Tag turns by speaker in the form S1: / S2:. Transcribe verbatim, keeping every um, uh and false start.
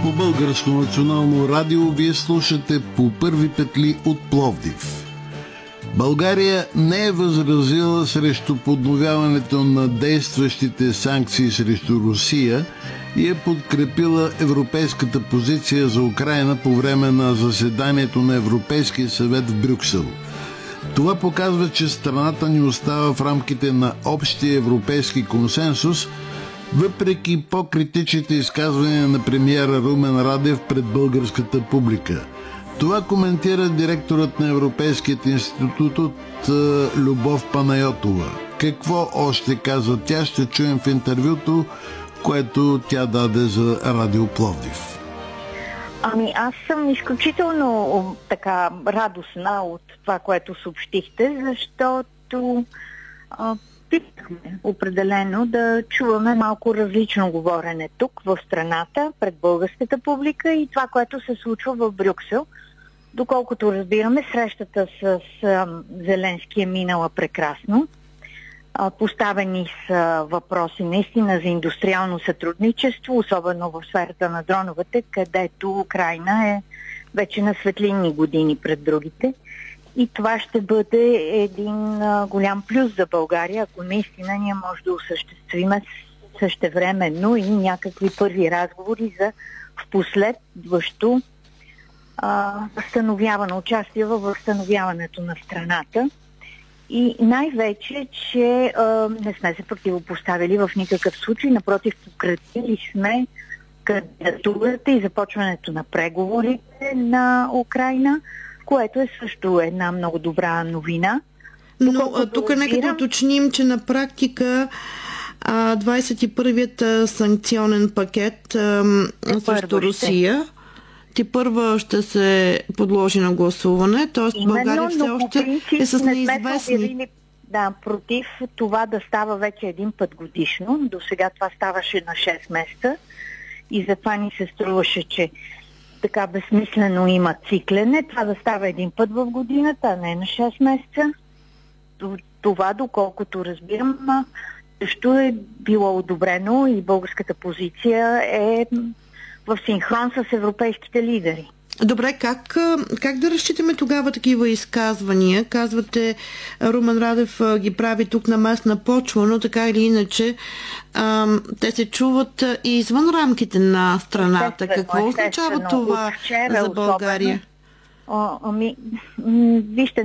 S1: По Българско национално радио вие слушате По първи петли от Пловдив. България не е възразила срещу подновяването на действащите санкции срещу Русия и е подкрепила европейската позиция за Украйна по време на заседанието на Европейския съвет в Брюксел. Това показва, че страната ни остава в рамките на общия европейски консенсус, въпреки по-критичните изказвания на премиера Румен Радев пред българската публика. Това коментира директорът на Европейският институт от Любов Панайотова. Какво още каза тя, ще чуем в интервюто, което тя даде за Радио Пловдив.
S2: Ами аз съм изключително така радостна от това, което съобщихте, защото а, питахме определено да чуваме малко различно говорене тук в страната, пред българската публика и това, което се случва в Брюксел. Доколкото разбираме, срещата с а, Зеленски е минала прекрасно. А, поставени са въпроси наистина за индустриално сътрудничество, особено в сферата на дроновете, където Украйна е вече на светлинни години пред другите. И това ще бъде един а, голям плюс за България, ако наистина ние може да осъществиме същевременно и някакви първи разговори за впоследващо възстановяване, участие във възстановяването на страната. И най-вече, че а, не сме се противопоставили в никакъв случай, напротив, подкрепили сме кандидатурата и започването на преговорите на Украйна, което е също една много добра новина.
S3: Но тук разбирам... нека да уточним, че на практика двадесет и първият санкционен пакет а, срещу Русия ти първа ще се подложи на гласуване, т.е. България все още е с неизвестни.
S2: Да, против това да става вече един път годишно. До сега това ставаше на шест месеца и затова ни се струваше, че така безсмислено има циклене. Това да става един път в годината, а не на шест месеца. Това, доколкото разбирам, също е било одобрено и българската позиция е в синхрон с европейските лидери.
S3: Добре, как, как да разчитаме тогава такива изказвания? Казвате, Румен Радев ги прави тук на местна почва, но така или иначе а, те се чуват и извън рамките на страната. Естествено, Какво означава това за България?
S2: Особено, о, ами, вижте,